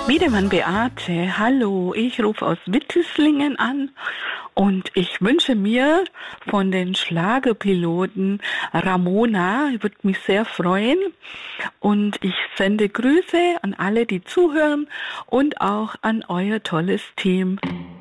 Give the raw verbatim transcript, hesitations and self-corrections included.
Wiedemann Beate, hallo, ich rufe aus Wittislingen an und ich wünsche mir von den Schlagerpiloten Ramona, ich würde mich sehr freuen, und ich sende Grüße an alle, die zuhören und auch an euer tolles Team.